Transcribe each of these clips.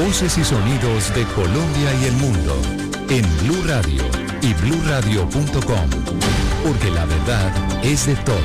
Voces y sonidos de Colombia y el mundo en Blue Radio y bluradio.com, porque la verdad es de todos.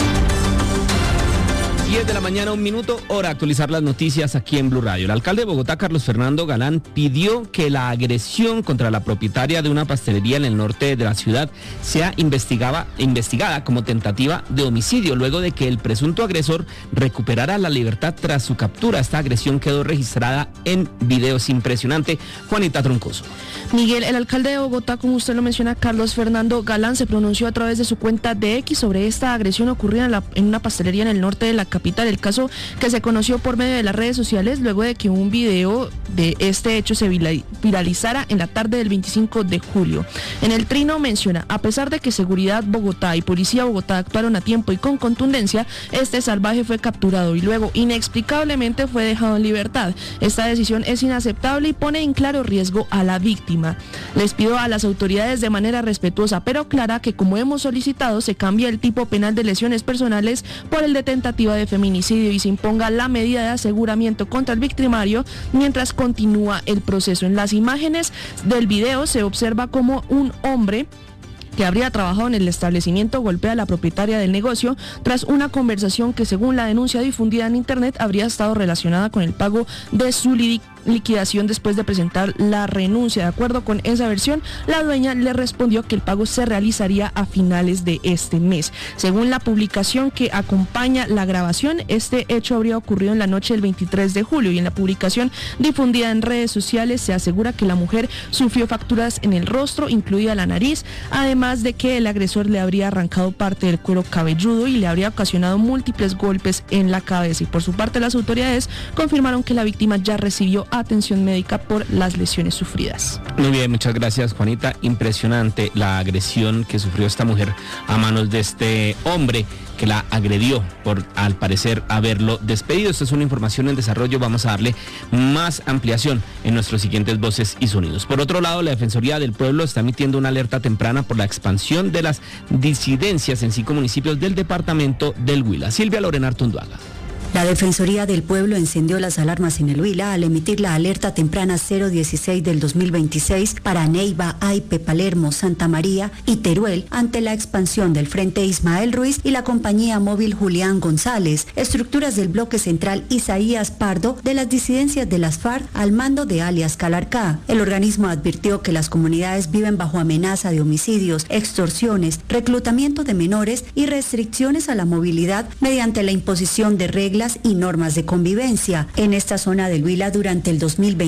10 de la mañana, 1 minuto, hora de actualizar las noticias aquí en Blue Radio. El alcalde de Bogotá, Carlos Fernando Galán, pidió que la agresión contra la propietaria de una pastelería en el norte de la ciudad sea investigada como tentativa de homicidio, luego de que el presunto agresor recuperara la libertad tras su captura. Esta agresión quedó registrada en video. Es impresionante. Juanita Troncoso. Miguel, el alcalde de Bogotá, como usted lo menciona, Carlos Fernando Galán, se pronunció a través de su cuenta de X sobre esta agresión ocurrida en una pastelería en el norte de la capital. El caso que se conoció por medio de las redes sociales luego de que un video de este hecho se viralizara en la tarde del 25 de julio. En el trino menciona: a pesar de que Seguridad Bogotá y Policía Bogotá actuaron a tiempo y con contundencia, este salvaje fue capturado y luego inexplicablemente fue dejado en libertad. Esta decisión es inaceptable y pone en claro riesgo a la víctima. Les pido a las autoridades de manera respetuosa pero clara que, como hemos solicitado, se cambie el tipo penal de lesiones personales por el de tentativa de feminicidio y se imponga la medida de aseguramiento contra el victimario mientras continúa el proceso. En las imágenes del video se observa como un hombre que habría trabajado en el establecimiento golpea a la propietaria del negocio tras una conversación que, según la denuncia difundida en internet, habría estado relacionada con el pago de su liquidación después de presentar la renuncia. De acuerdo con esa versión, la dueña le respondió que el pago se realizaría a finales de este mes. Según la publicación que acompaña la grabación, este hecho habría ocurrido en la noche del 23 de julio y en la publicación difundida en redes sociales se asegura que la mujer sufrió fracturas en el rostro, incluida la nariz, además de que el agresor le habría arrancado parte del cuero cabelludo y le habría ocasionado múltiples golpes en la cabeza. Y por su parte, las autoridades confirmaron que la víctima ya recibió atención médica por las lesiones sufridas. Muy bien, muchas gracias, Juanita. Impresionante la agresión que sufrió esta mujer a manos de este hombre que la agredió por, al parecer, haberlo despedido. Esta es una información en desarrollo. Vamos a darle más ampliación en nuestros siguientes Voces y Sonidos. Por otro lado, la Defensoría del Pueblo está emitiendo una alerta temprana por la expansión de las disidencias en 5 municipios del departamento del Huila. Silvia Lorena Artunduaga. La Defensoría del Pueblo encendió las alarmas en el Huila al emitir la alerta temprana 016 del 2026 para Neiva, Aipe, Palermo, Santa María y Teruel ante la expansión del Frente Ismael Ruiz y la compañía móvil Julián González, estructuras del bloque central Isaías Pardo de las disidencias de las FARC al mando de alias Calarcá. El organismo advirtió que las comunidades viven bajo amenaza de homicidios, extorsiones, reclutamiento de menores y restricciones a la movilidad mediante la imposición de reglas y normas de convivencia. En esta zona del Huila, durante el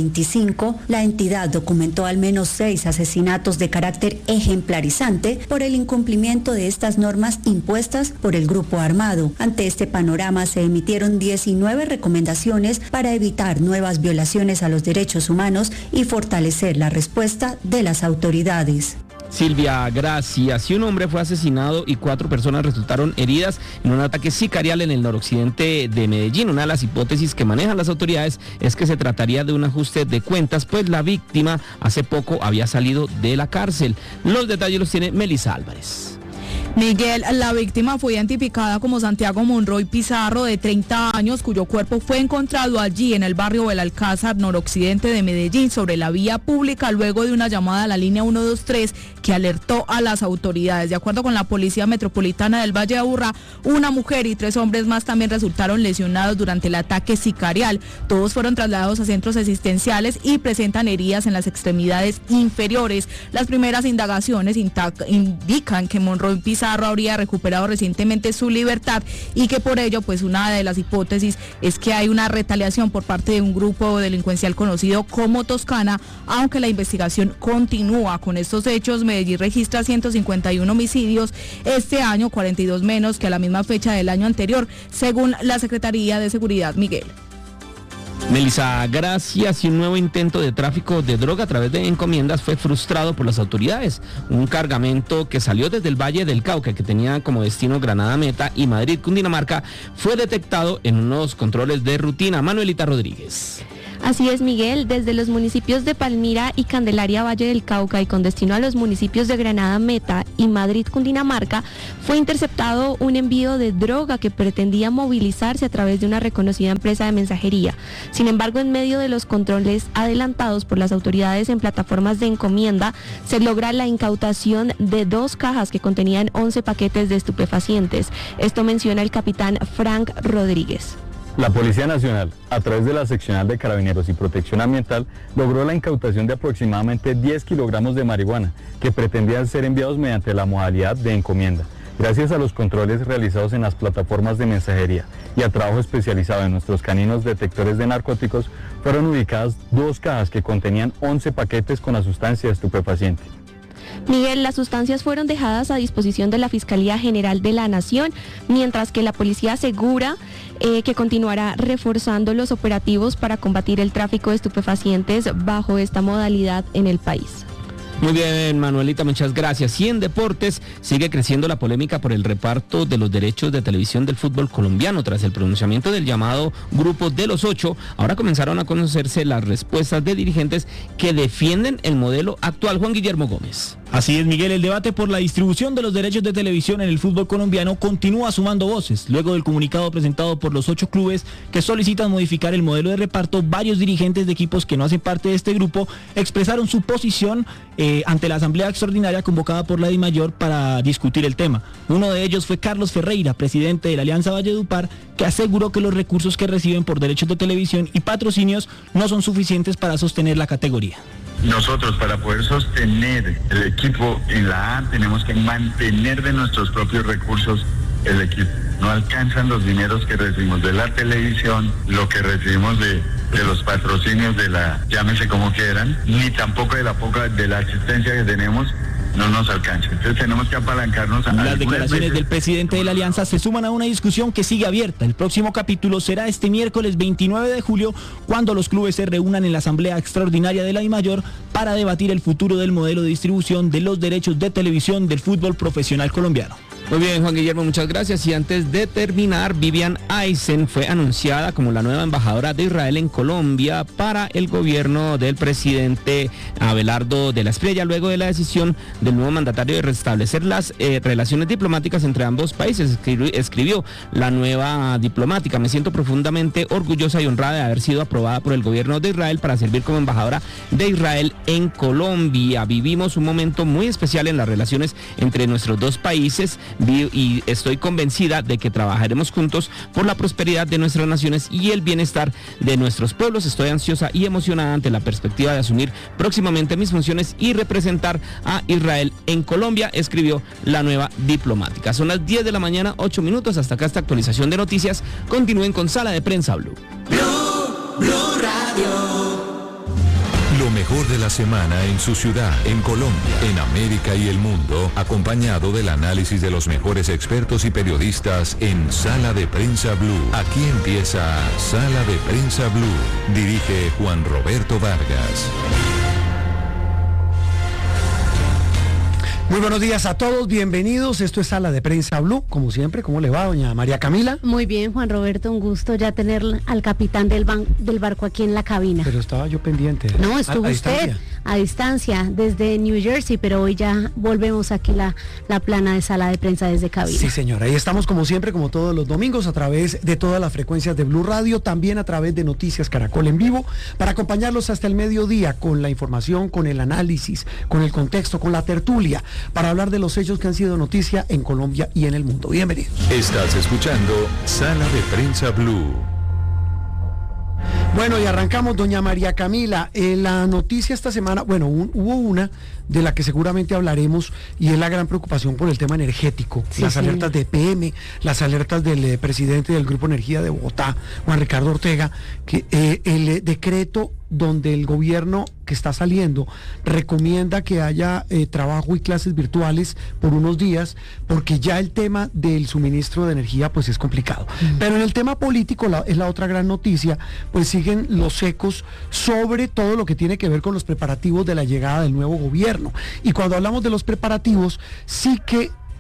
2025, la entidad documentó al menos 6 asesinatos de carácter ejemplarizante por el incumplimiento de estas normas impuestas por el grupo armado. Ante este panorama se emitieron 19 recomendaciones para evitar nuevas violaciones a los derechos humanos y fortalecer la respuesta de las autoridades. Silvia, gracias. Un hombre fue asesinado y 4 personas resultaron heridas en un ataque sicarial en el noroccidente de Medellín. Una de las hipótesis que manejan las autoridades es que se trataría de un ajuste de cuentas, pues la víctima hace poco había salido de la cárcel. Los detalles los tiene Melissa Álvarez. Miguel, la víctima fue identificada como Santiago Monroy Pizarro, de 30 años, cuyo cuerpo fue encontrado allí en el barrio Belalcázar, noroccidente de Medellín, sobre la vía pública, luego de una llamada a la línea 123 que alertó a las autoridades. De acuerdo con la Policía Metropolitana del Valle de Aburrá, una mujer y 3 hombres más también resultaron lesionados durante el ataque sicarial. Todos fueron trasladados a centros asistenciales y presentan heridas en las extremidades inferiores. Las primeras indagaciones indican que Monroy Pizarro habría recuperado recientemente su libertad y que por ello, pues una de las hipótesis es que hay una retaliación por parte de un grupo delincuencial conocido como Toscana, aunque la investigación continúa. Con estos hechos, Medellín registra 151 homicidios este año, 42 menos que a la misma fecha del año anterior, según la Secretaría de Seguridad. Miguel. Melissa, gracias. Y un nuevo intento de tráfico de droga a través de encomiendas fue frustrado por las autoridades. Un cargamento que salió desde el Valle del Cauca, que tenía como destino Granada Meta y Madrid, Cundinamarca, fue detectado en unos controles de rutina. Manuelita Rodríguez. Así es, Miguel, desde los municipios de Palmira y Candelaria, Valle del Cauca, y con destino a los municipios de Granada, Meta y Madrid, Cundinamarca, fue interceptado un envío de droga que pretendía movilizarse a través de una reconocida empresa de mensajería. Sin embargo, en medio de los controles adelantados por las autoridades en plataformas de encomienda, se logra la incautación de 2 cajas que contenían 11 paquetes de estupefacientes. Esto menciona el capitán Frank Rodríguez. La Policía Nacional, a través de la Seccional de Carabineros y Protección Ambiental, logró la incautación de aproximadamente 10 kilogramos de marihuana que pretendían ser enviados mediante la modalidad de encomienda. Gracias a los controles realizados en las plataformas de mensajería y al trabajo especializado de nuestros caninos detectores de narcóticos, fueron ubicadas 2 cajas que contenían 11 paquetes con la sustancia estupefaciente. Miguel, las sustancias fueron dejadas a disposición de la Fiscalía General de la Nación, mientras que la policía asegura que continuará reforzando los operativos para combatir el tráfico de estupefacientes bajo esta modalidad en el país. Muy bien, Manuelita, muchas gracias. Y en deportes sigue creciendo la polémica por el reparto de los derechos de televisión del fútbol colombiano. Tras el pronunciamiento del llamado Grupo de los 8, ahora comenzaron a conocerse las respuestas de dirigentes que defienden el modelo actual. Juan Guillermo Gómez. Así es, Miguel, el debate por la distribución de los derechos de televisión en el fútbol colombiano continúa sumando voces. Luego del comunicado presentado por los 8 clubes que solicitan modificar el modelo de reparto, varios dirigentes de equipos que no hacen parte de este grupo expresaron su posición ante la asamblea extraordinaria convocada por la DIMAYOR para discutir el tema. Uno de ellos fue Carlos Ferreira, presidente de la Alianza Valledupar, que aseguró que los recursos que reciben por derechos de televisión y patrocinios no son suficientes para sostener la categoría. Nosotros, para poder sostener el equipo en la A, tenemos que mantener de nuestros propios recursos el equipo. No alcanzan los dineros que recibimos de la televisión, lo que recibimos de los patrocinios de la, llámese como quieran, ni tampoco de la asistencia que tenemos. No nos alcanza. Entonces tenemos que apalancarnos a las declaraciones del presidente de la Alianza se suman a una discusión que sigue abierta. El próximo capítulo será este miércoles 29 de julio, cuando los clubes se reúnan en la Asamblea Extraordinaria de la DIMAYOR para debatir el futuro del modelo de distribución de los derechos de televisión del fútbol profesional colombiano. Muy bien, Juan Guillermo, muchas gracias. Y antes de terminar, Vivian Eisen fue anunciada como la nueva embajadora de Israel en Colombia para el gobierno del presidente Abelardo de la Espriella, luego de la decisión del nuevo mandatario de restablecer las relaciones diplomáticas entre ambos países. Escribió la nueva diplomática: me siento profundamente orgullosa y honrada de haber sido aprobada por el gobierno de Israel para servir como embajadora de Israel en Colombia. Vivimos un momento muy especial en las relaciones entre nuestros dos países y estoy convencida de que trabajaremos juntos por la prosperidad de nuestras naciones y el bienestar de nuestros pueblos. Estoy ansiosa y emocionada ante la perspectiva de asumir próximamente mis funciones y representar a Israel en Colombia, escribió la nueva diplomática. Son las 10 de la mañana, 8 minutos. Hasta acá esta actualización de noticias. Continúen con Sala de Prensa Blue. Blue Radio. Lo mejor de la semana en su ciudad, en Colombia, en América y el mundo, acompañado del análisis de los mejores expertos y periodistas en Sala de Prensa Blue. Aquí empieza Sala de Prensa Blue. Dirige Juan Roberto Vargas. Muy buenos días a todos, bienvenidos. Esto es Sala de Prensa Blue, como siempre. ¿Cómo le va, doña María Camila? Muy bien, Juan Roberto, un gusto ya tener al capitán del barco aquí en la cabina. Pero estaba yo pendiente. No, estuvo usted a distancia desde New Jersey, pero hoy ya volvemos aquí la plana de Sala de Prensa desde cabina. Sí, señora, ahí estamos como siempre, como todos los domingos, a través de todas las frecuencias de Blue Radio, también a través de Noticias Caracol en vivo, para acompañarlos hasta el mediodía con la información, con el análisis, con el contexto, con la tertulia, para hablar de los hechos que han sido noticia en Colombia y en el mundo. Bienvenidos. Estás escuchando Sala de Prensa Blue. Bueno, y arrancamos, doña María Camila. La noticia esta semana, bueno, hubo una de la que seguramente hablaremos, y es la gran preocupación por el tema energético. Sí, las alertas de PM, las alertas del presidente del Grupo Energía de Bogotá, Juan Ricardo Ortega, que el decreto donde el gobierno que está saliendo recomienda que haya trabajo y clases virtuales por unos días, porque ya el tema del suministro de energía pues es complicado. Pero en el tema político es la otra gran noticia, pues siguen los ecos sobre todo lo que tiene que ver con los preparativos de la llegada del nuevo gobierno. Y cuando hablamos de los preparativos, sí que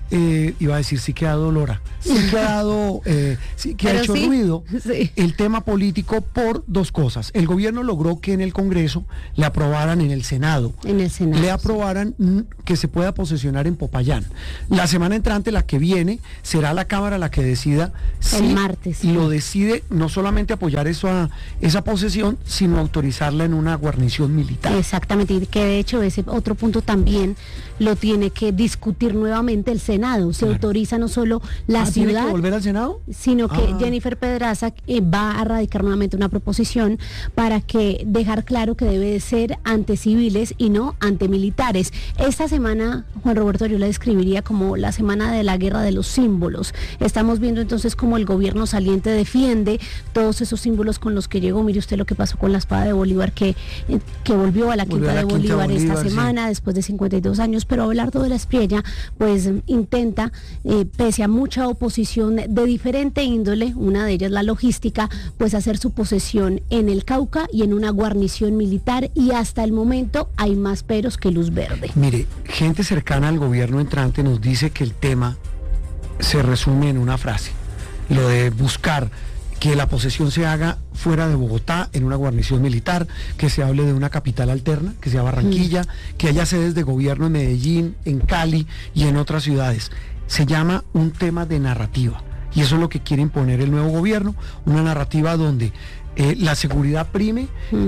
iba a decir sí que ha dado lora, sí que ha dado, sí que ha hecho ruido el tema político por dos cosas. El gobierno logró que en el Congreso le aprobaran en el Senado. Le aprobaran que se pueda posesionar en Popayán. La semana entrante, la que viene, será la Cámara la que decida el martes. Lo decide no solamente apoyar esa posesión, sino autorizarla en una guarnición militar. Exactamente, y que de hecho ese otro punto también lo tiene que discutir nuevamente el Senado. Se autoriza no solo la ciudad. ¿Tiene que volver al Senado? Sino que Jennifer Pedraza va a radicar nuevamente una proposición para que dejar claro que debe de ser ante civiles y no ante militares. Esta semana, Juan Roberto, yo la describiría como la semana de la guerra de los símbolos. Estamos viendo entonces cómo el gobierno saliente defiende todos esos símbolos con los que llegó. Mire usted lo que pasó con la espada de Bolívar, que volvió a la Quinta de Bolívar esta semana, después de 52 años, pero Abelardo de la Espriella, pues intenta, pese a mucha oposición de diferente índole, una de ellas la logística, pues hacer su posesión en el Cauca y en una guarnición militar, y hasta el momento hay más peros que luz verde. Mire, gente cercana al gobierno entrante nos dice que el tema se resume en una frase, lo de buscar que la posesión se haga fuera de Bogotá, en una guarnición militar, que se hable de una capital alterna, que sea Barranquilla, que haya sedes de gobierno en Medellín, en Cali y en otras ciudades. Se llama un tema de narrativa, y eso es lo que quiere imponer el nuevo gobierno, una narrativa donde la seguridad prime,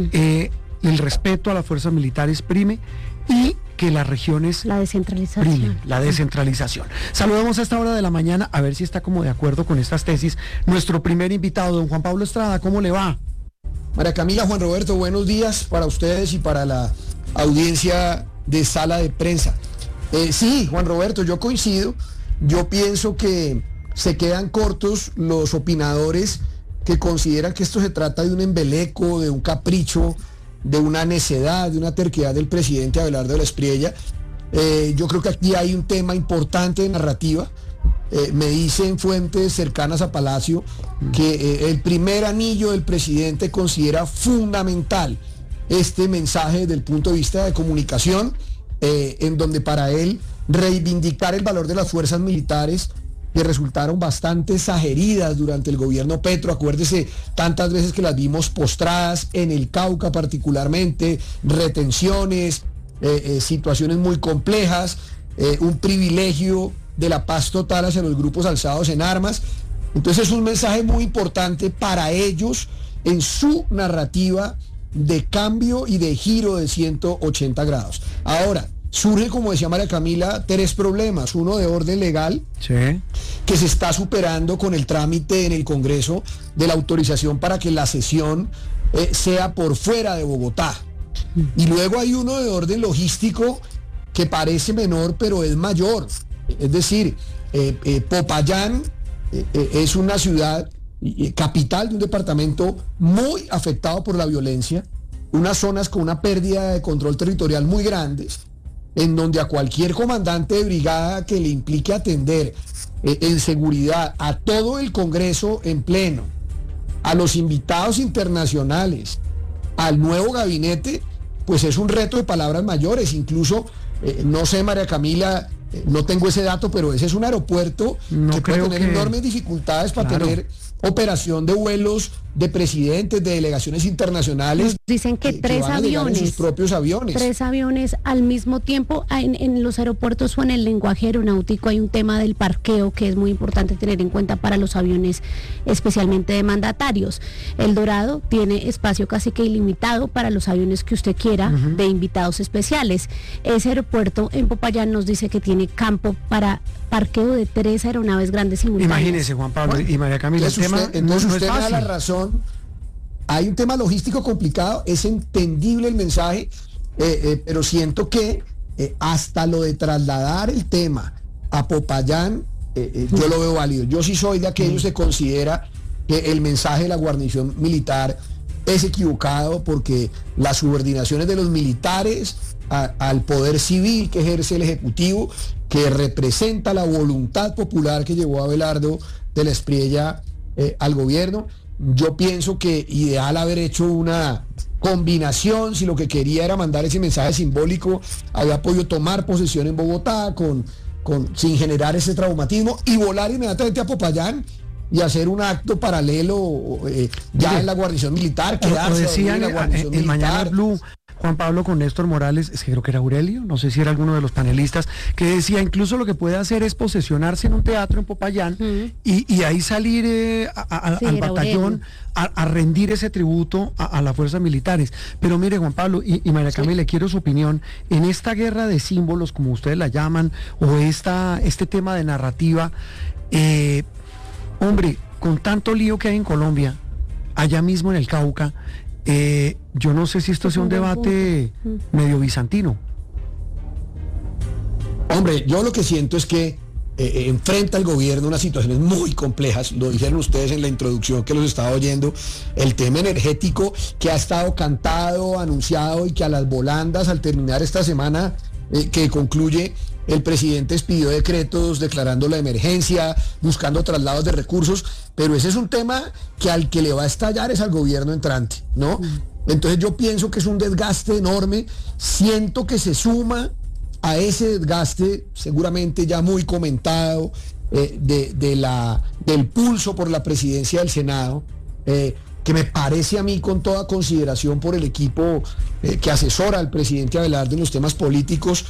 el respeto a las fuerzas militares prime, y que las regiones... La descentralización. Primen, la descentralización. Saludamos a esta hora de la mañana, a ver si está como de acuerdo con estas tesis, nuestro primer invitado, don Juan Pablo Estrada. ¿Cómo le va? María Camila, Juan Roberto, buenos días para ustedes y para la audiencia de Sala de Prensa. Sí, Juan Roberto, yo coincido. Yo pienso que se quedan cortos los opinadores que consideran que esto se trata de un embeleco, de un capricho, de una necedad, de una terquedad del presidente Abelardo de la Espriella. Yo creo que aquí hay un tema importante de narrativa. Me dicen fuentes cercanas a Palacio que el primer anillo del presidente considera fundamental este mensaje desde el punto de vista de comunicación, en donde para él reivindicar el valor de las fuerzas militares, que resultaron bastante heridas durante el gobierno Petro. Acuérdese tantas veces que las vimos postradas en el Cauca particularmente, retenciones, situaciones muy complejas, un privilegio de la paz total hacia los grupos alzados en armas. Entonces es un mensaje muy importante para ellos en su narrativa de cambio y de giro de 180 grados. Ahora, surge, como decía María Camila, tres problemas. Uno de orden legal, que se está superando con el trámite en el Congreso de la autorización para que la sesión sea por fuera de Bogotá. Y luego hay uno de orden logístico que parece menor, pero es mayor. Es decir, Popayán es una ciudad, capital de un departamento muy afectado por la violencia, unas zonas con una pérdida de control territorial muy grandes, en donde a cualquier comandante de brigada que le implique atender en seguridad a todo el Congreso en pleno, a los invitados internacionales, al nuevo gabinete, pues es un reto de palabras mayores. Incluso, no sé, María Camila, no tengo ese dato, pero ese es un aeropuerto que puede tener enormes dificultades para tener operación de vuelos de presidentes, de delegaciones internacionales. Dicen que tres aviones, sus propios aviones. 3 aviones al mismo tiempo. En los aeropuertos o en el lenguaje aeronáutico hay un tema del parqueo que es muy importante tener en cuenta para los aviones, especialmente de mandatarios. El Dorado tiene espacio casi que ilimitado para los aviones que usted quiera, de invitados especiales. Ese aeropuerto en Popayán nos dice que tiene campo para parqueo de 3 aeronaves grandes simultáneas. Imagínese, Juan Pablo y María Camila, entonces usted me da la razón. Hay un tema logístico complicado, es entendible el mensaje, pero siento que hasta lo de trasladar el tema a Popayán, yo lo veo válido. Yo sí soy de aquellos que considera que el mensaje de la guarnición militar es equivocado, porque las subordinaciones de los militares al poder civil que ejerce el Ejecutivo, que representa la voluntad popular que llevó a Abelardo de la Espriella al gobierno. Yo pienso que ideal haber hecho una combinación. Si lo que quería era mandar ese mensaje simbólico, había podido tomar posesión en Bogotá con sin generar ese traumatismo y volar inmediatamente a Popayán y hacer un acto paralelo ya en la guarnición militar, Lo decían en la guarnición en militar. Mañana Blue, Juan Pablo, con Néstor Morales, es que creo que era Aurelio, no sé si era alguno de los panelistas, que decía incluso lo que puede hacer es posesionarse en un teatro en Popayán y ahí salir al batallón a rendir ese tributo a las fuerzas militares. Pero mire, Juan Pablo y María Camila, le quiero su opinión en esta guerra de símbolos, como ustedes la llaman, o este tema de narrativa. Hombre, con tanto lío que hay en Colombia, allá mismo en el Cauca, yo no sé si esto sea un debate medio bizantino. Hombre, yo lo que siento es que enfrenta al gobierno unas situaciones muy complejas, lo dijeron ustedes en la introducción que los estaba oyendo, el tema energético que ha estado cantado, anunciado y que a las volandas al terminar esta semana que concluye, el presidente expidió decretos declarando la emergencia, buscando traslados de recursos, pero ese es un tema que al que le va a estallar es al gobierno entrante, ¿no? Entonces yo pienso que es un desgaste enorme, siento que se suma a ese desgaste, seguramente ya muy comentado, del pulso por la presidencia del Senado, que me parece a mí, con toda consideración por el equipo que asesora al presidente Abelardo en los temas políticos,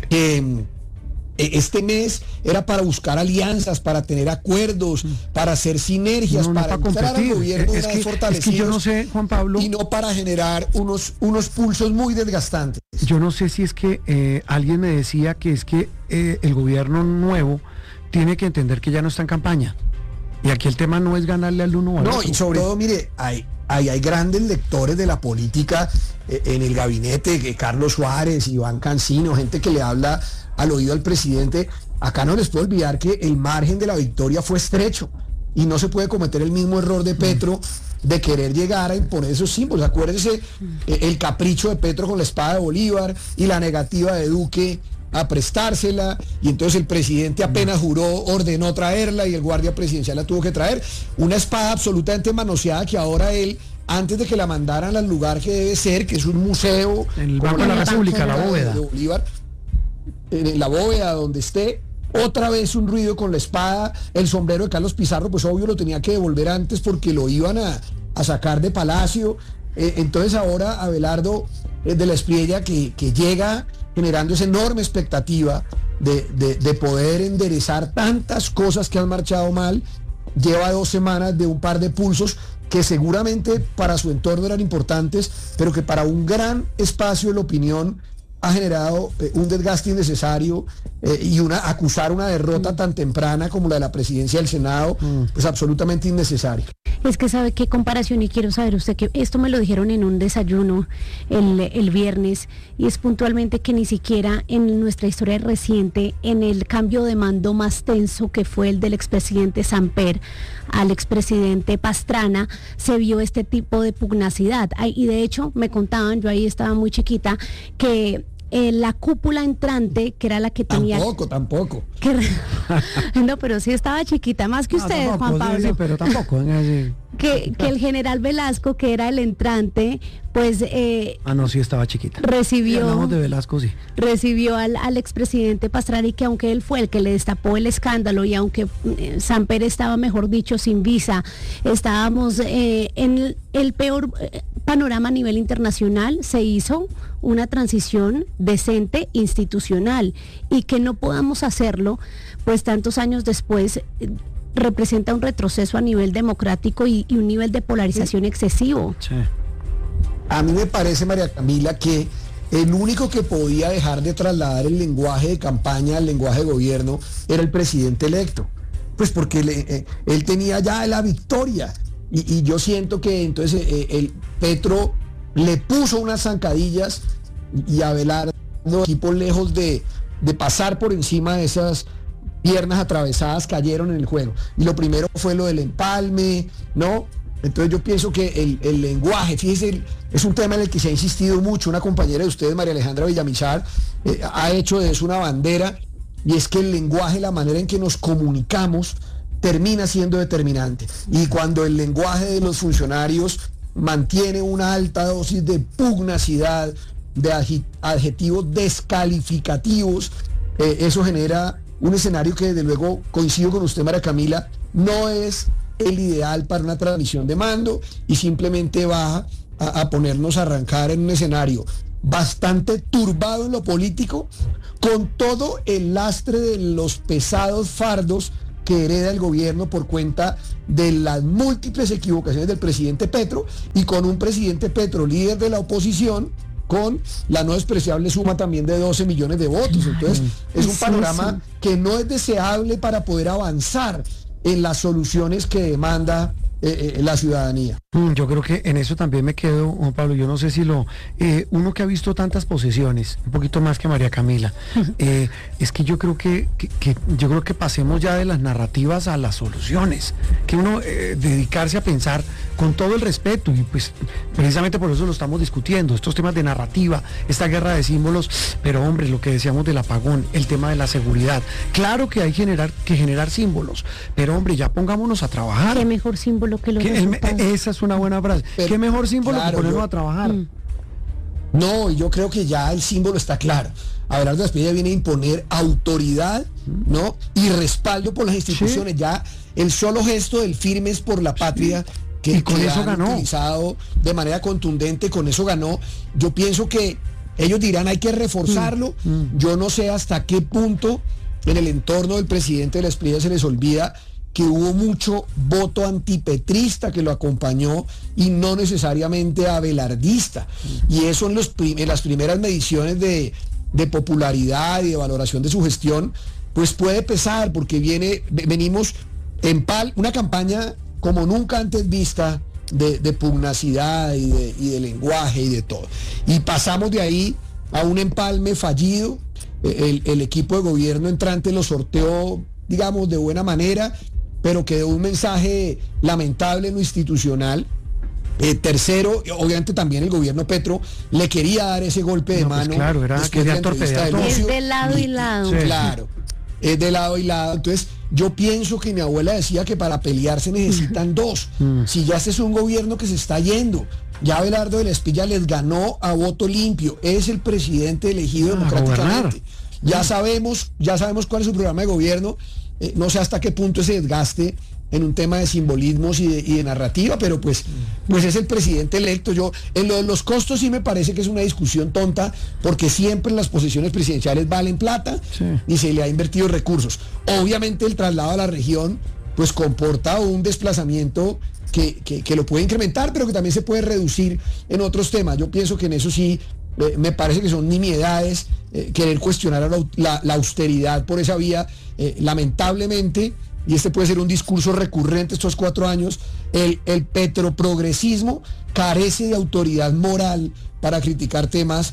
este mes era para buscar alianzas, para tener acuerdos, para hacer sinergias, para entrar al gobierno una vez fortalecidos. Es que yo no sé, Juan Pablo, y no para generar unos pulsos muy desgastantes. Yo no sé si es que alguien me decía que es que el gobierno nuevo tiene que entender que ya no está en campaña. Y aquí el tema no es ganarle al uno o al otro. No, y sobre todo, mire, hay grandes lectores de la política en el gabinete, que Carlos Suárez, Iván Cancino, gente que le habla al oído al presidente. Acá no les puedo olvidar que el margen de la victoria fue estrecho y no se puede cometer el mismo error de Petro de querer llegar a imponer esos símbolos. Acuérdense el capricho de Petro con la espada de Bolívar y la negativa de Duque a prestársela, y entonces el presidente apenas juró, ordenó traerla y el guardia presidencial la tuvo que traer. Una espada absolutamente manoseada que ahora él, antes de que la mandaran al lugar que debe ser, que es un museo en el Banco de la República, la bóveda de Bolívar, en la bóveda donde esté, otra vez un ruido con la espada, el sombrero de Carlos Pizarro, pues obvio lo tenía que devolver antes porque lo iban a sacar de Palacio. Entonces ahora Abelardo de la Espriella, que llega generando esa enorme expectativa de poder enderezar tantas cosas que han marchado mal, lleva 2 semanas de un par de pulsos que seguramente para su entorno eran importantes, pero que para un gran espacio de la opinión ha generado un desgaste innecesario y acusar una derrota tan temprana como la de la presidencia del Senado, pues absolutamente innecesaria. Es que sabe qué comparación, y quiero saber usted que esto me lo dijeron en un desayuno el viernes, y es puntualmente que ni siquiera en nuestra historia reciente, en el cambio de mando más tenso que fue el del expresidente Samper al expresidente Pastrana, se vio este tipo de pugnacidad. Y de hecho me contaban, yo ahí estaba muy chiquita, que la cúpula entrante, que era la que tenía... Tampoco. No, pero sí estaba chiquita, más que ustedes, tampoco, Juan Pablo. Sí, pero tampoco. Que el general Velasco, que era el entrante, pues... no, sí estaba chiquita. Recibió... Sí, hablamos de Velasco, sí. Recibió al expresidente Pastrana, y que aunque él fue el que le destapó el escándalo, y aunque Samper estaba, mejor dicho, sin visa, estábamos en el peor panorama a nivel internacional, se hizo una transición decente institucional, y que no podamos hacerlo pues tantos años después representa un retroceso a nivel democrático y un nivel de polarización excesivo. Sí. A mí me parece, María Camila, que el único que podía dejar de trasladar el lenguaje de campaña al lenguaje de gobierno era el presidente electo, pues porque él tenía ya la victoria, y yo siento que entonces el Petro le puso unas zancadillas, y Abelardo, equipo lejos de pasar por encima de esas piernas atravesadas, cayeron en el juego. Y lo primero fue lo del empalme, ¿no? Entonces yo pienso que el lenguaje, fíjese, es un tema en el que se ha insistido mucho. Una compañera de ustedes, María Alejandra Villamizar, ha hecho de eso una bandera, y es que el lenguaje, la manera en que nos comunicamos, termina siendo determinante. Y cuando el lenguaje de los funcionarios mantiene una alta dosis de pugnacidad, de adjetivos descalificativos, eso genera un escenario que desde luego, coincido con usted, María Camila, no es el ideal para una transmisión de mando y simplemente va a ponernos a arrancar en un escenario bastante turbado en lo político, con todo el lastre de los pesados fardos que hereda el gobierno por cuenta de las múltiples equivocaciones del presidente Petro, y con un presidente Petro líder de la oposición, con la no despreciable suma también de 12 millones de votos. Entonces, es un panorama que no es deseable para poder avanzar en las soluciones que demanda la ciudadanía. Yo creo que en eso también me quedo, Juan Pablo. Yo no sé si uno que ha visto tantas posesiones, un poquito más que María Camila, es que yo creo que pasemos ya de las narrativas a las soluciones, que uno dedicarse a pensar con todo el respeto, y pues precisamente por eso lo estamos discutiendo, estos temas de narrativa, esta guerra de símbolos, pero hombre, lo que decíamos del apagón, el tema de la seguridad, claro que hay que generar símbolos, pero hombre, ya pongámonos a trabajar. ¿Qué mejor símbolo que los resultados? Esa es una buena frase. Pero, ¿qué mejor símbolo que ponernos a trabajar? No, yo creo que ya el símbolo está claro. Abelardo Aspilla viene a imponer autoridad, ¿no? Y respaldo por las instituciones. Ya el solo gesto del Firmes por la Patria que con eso ganó, utilizado de manera contundente, con eso ganó. Yo pienso que ellos dirán hay que reforzarlo. Yo no sé hasta qué punto en el entorno del presidente de la Esprilla se les olvida que hubo mucho voto antipetrista que lo acompañó y no necesariamente abelardista. Y eso en las primeras mediciones de popularidad y de valoración de su gestión, pues puede pesar, porque venimos en una campaña como nunca antes vista de pugnacidad y de lenguaje y de todo. Y pasamos de ahí a un empalme fallido. El equipo de gobierno entrante lo sorteó, digamos, de buena manera, pero quedó un mensaje lamentable en lo institucional. Tercero, obviamente también el gobierno Petro le quería dar ese golpe de mano. Pues claro, quería torpedear. Es de lado y lado. Claro, es de lado y lado. Entonces, yo pienso que mi abuela decía que para pelear se necesitan dos. Si ya este es un gobierno que se está yendo, ya Abelardo de la Esprilla les ganó a voto limpio, es el presidente elegido democráticamente. Ya sabemos cuál es su programa de gobierno. No sé hasta qué punto ese desgaste en un tema de simbolismos y de narrativa, pero pues es el presidente electo. Yo, en lo de los costos sí me parece que es una discusión tonta, porque siempre las posiciones presidenciales valen plata y se le ha invertido recursos. Obviamente el traslado a la región pues comporta un desplazamiento que lo puede incrementar, pero que también se puede reducir en otros temas. Yo pienso que en eso sí me parece que son nimiedades querer cuestionar la austeridad por esa vía. Lamentablemente, y este puede ser un discurso recurrente estos 4 años, el petroprogresismo carece de autoridad moral para criticar temas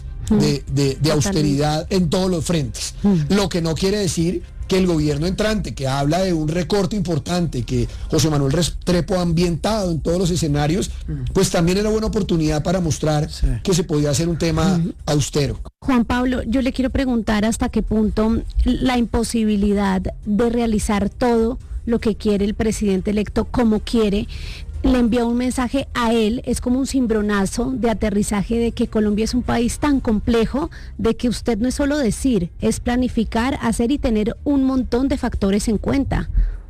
de austeridad en todos los frentes. Lo que no quiere decir que el gobierno entrante, que habla de un recorte importante, que José Manuel Restrepo ha ambientado en todos los escenarios, pues también era buena oportunidad para mostrar que se podía hacer un tema austero. Juan Pablo, yo le quiero preguntar hasta qué punto la imposibilidad de realizar todo lo que quiere el presidente electo como quiere, le envía un mensaje a él, es como un cimbronazo de aterrizaje de que Colombia es un país tan complejo, de que usted no es solo decir, es planificar, hacer y tener un montón de factores en cuenta.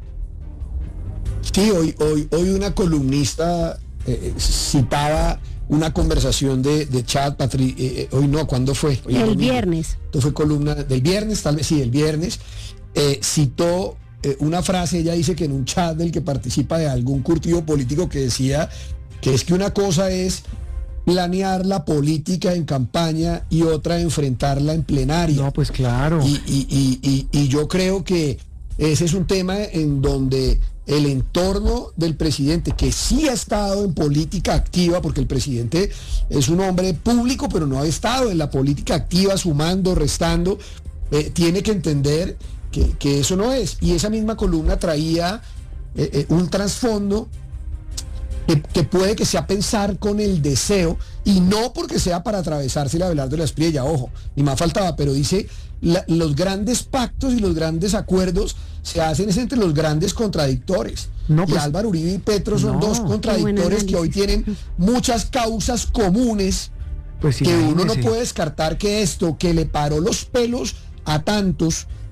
Sí, hoy una columnista citaba una conversación de chat, hoy no, ¿cuándo fue? Hoy el viernes. Esto fue columna del viernes, tal vez sí, el viernes, citó una frase. Ella dice que en un chat del que participa de algún curtido político, que decía que es que una cosa es planear la política en campaña y otra enfrentarla en plenaria. No, pues claro. Y yo creo que ese es un tema en donde el entorno del presidente, que sí ha estado en política activa, porque el presidente es un hombre público, pero no ha estado en la política activa sumando, restando, tiene que entender que eso no es. Y esa misma columna traía un trasfondo que puede que sea pensar con el deseo, y no porque sea para atravesarse la Abelardo de la Esprilla, ojo, ni más faltaba, pero dice, los grandes pactos y los grandes acuerdos se hacen es entre los grandes contradictores. No, pues, y Álvaro Uribe y Petro son dos contradictores que hoy tienen muchas causas comunes, pues que uno no puede descartar que esto que le paró los pelos a tantos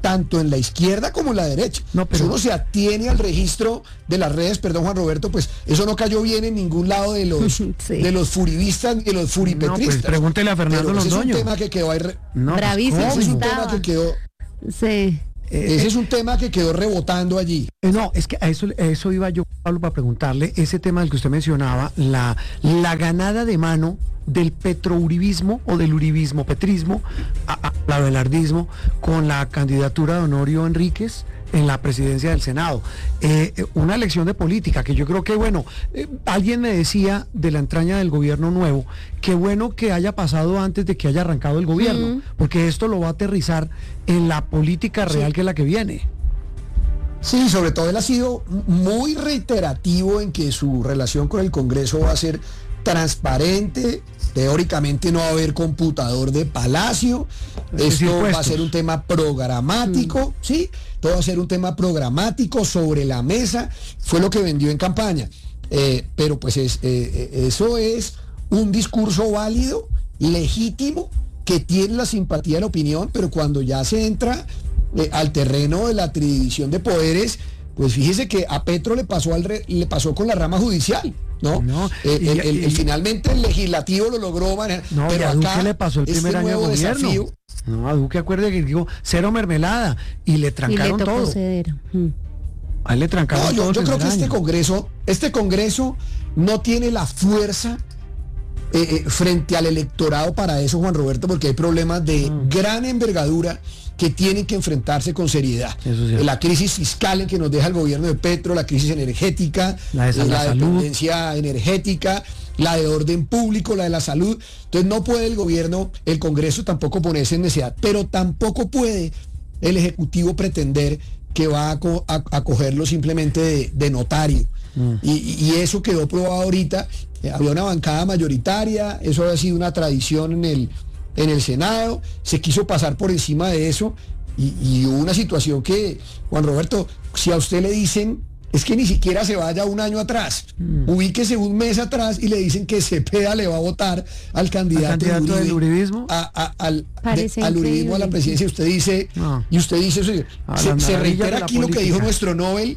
tanto en la izquierda como en la derecha. No, pero... Si uno se atiene al registro de las redes, perdón Juan Roberto, pues eso no cayó bien en ningún lado de los Sí. de los furibistas ni de los furipetristas. No, pues pregúntele a Fernando Pero ese Londoño. es un tema que quedó ahí Bravísimo ese es un estaba. tema que quedó Sí. ese es un tema que quedó rebotando allí. No, es que a eso iba yo, Pablo, para preguntarle, ese tema del que usted mencionaba, la ganada de mano del petrouribismo o del uribismo petrismo al abelardismo con la candidatura de Honorio Enríquez en la presidencia del Senado. Una lección de política que yo creo que, bueno, alguien me decía de la entraña del gobierno nuevo, qué bueno que haya pasado antes de que haya arrancado el gobierno, porque esto lo va a aterrizar en la política real que es la que viene. Sí, sobre todo él ha sido muy reiterativo en que su relación con el Congreso va a ser transparente, teóricamente no va a haber computador de Palacio, esto va a ser un tema programático, ¿sí? Todo va a ser un tema programático sobre la mesa, fue lo que vendió en campaña, pero pues eso es un discurso válido, legítimo, que tiene la simpatía de la opinión, pero cuando ya se entra al terreno de la tridivisión de poderes, pues fíjese que a Petro le pasó con la rama judicial, ¿no? Finalmente el legislativo lo logró manejar, no, pero a Duque acá le pasó el primer año de gobierno. Desafío, no, a Duque acuerde que dijo cero mermelada y le trancaron todo. A él le trancaron todo. Yo creo que este Congreso no tiene la fuerza frente al electorado para eso, Juan Roberto, porque hay problemas de gran envergadura que tienen que enfrentarse con seriedad. La crisis fiscal en que nos deja el gobierno de Petro, la crisis energética, la dependencia energética, la de orden público, la de la salud. Entonces no puede el Congreso tampoco ponerse en necesidad, pero tampoco puede el Ejecutivo pretender que va a cogerlo simplemente de notario. Y eso quedó probado ahorita. Había una bancada mayoritaria, eso había sido una tradición en el Senado, se quiso pasar por encima de eso y hubo una situación que, Juan Roberto, si a usted le dicen, es que ni siquiera se vaya un año atrás, ubíquese un mes atrás y le dicen que Cepeda le va a votar al candidato del uribismo, al uribismo a la presidencia, y usted dice, se reitera aquí lo que dijo nuestro Nobel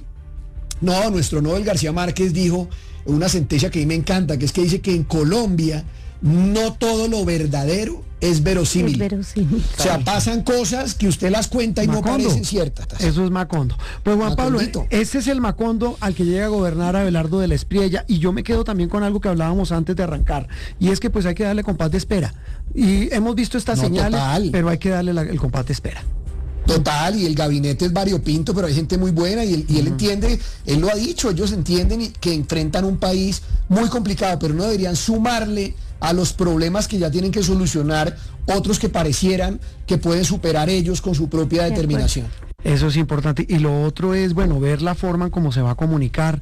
García Márquez dijo una sentencia que a mí me encanta, que es que dice que en Colombia no todo lo verdadero es verosímil. O sea, pasan cosas que usted las cuenta y Macondo, no parecen ciertas. Eso es Macondo. Pues Juan Pablo, ese es el Macondo al que llega a gobernar Abelardo de la Espriella, y yo me quedo también con algo que hablábamos antes de arrancar, y es que pues hay que darle compás de espera. Y hemos visto estas señales, pero hay que darle el compás de espera. Total, y el gabinete es variopinto, pero hay gente muy buena y él entiende, él lo ha dicho, ellos entienden que enfrentan un país muy complicado, pero no deberían sumarle a los problemas que ya tienen que solucionar otros que parecieran que pueden superar ellos con su propia determinación. Eso es importante. Y lo otro es, bueno, ver la forma en cómo se va a comunicar.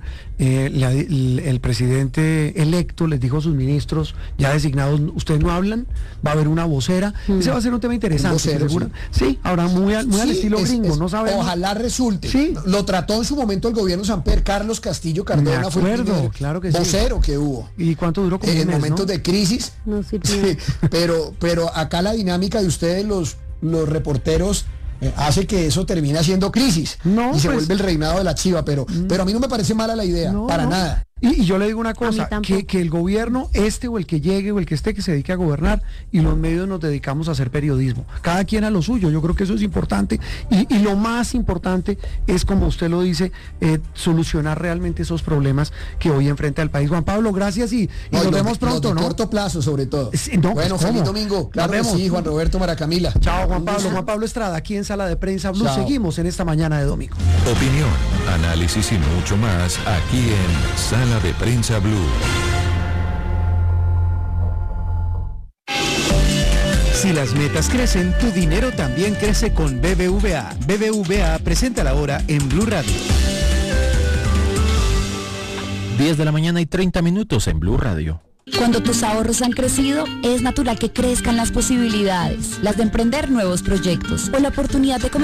El presidente electo les dijo a sus ministros ya designados, ustedes no hablan, va a haber una vocera. Ese va a ser un tema interesante. Vocero, sí, ahora muy al estilo gringo, no sabemos. Ojalá resulte. ¿Sí? Lo trató en su momento el gobierno Samper, Carlos Castillo Cardona fue el primer vocero que hubo. ¿Y cuánto duró? Como en momentos de crisis. No sirvió. Sí, pero acá la dinámica de ustedes, los reporteros, hace que eso termine siendo crisis y se vuelve el reinado de la chiva, pero a mí no me parece mala la idea, para nada. Y yo le digo una cosa, que el gobierno, o el que llegue o el que esté, que se dedique a gobernar, y los medios nos dedicamos a hacer periodismo. Cada quien a lo suyo, yo creo que eso es importante. Y lo más importante es, como usted lo dice, solucionar realmente esos problemas que hoy enfrenta el país. Juan Pablo, gracias y nos vemos pronto, ¿no? corto plazo, sobre todo. Bueno, feliz domingo. Claro que sí, Juan Roberto, María Camila. Chao, Juan Pablo. Juan Pablo Estrada, aquí en Sala de Prensa Blue. Chao. Seguimos en esta mañana de domingo. Opinión, análisis y mucho más aquí en Sala de Prensa Blue. Si las metas crecen, tu dinero también crece con BBVA. BBVA presenta la hora en Blue Radio. 10 de la mañana y 30 minutos en Blue Radio. Cuando tus ahorros han crecido, es natural que crezcan las posibilidades, las de emprender nuevos proyectos o la oportunidad de comenzar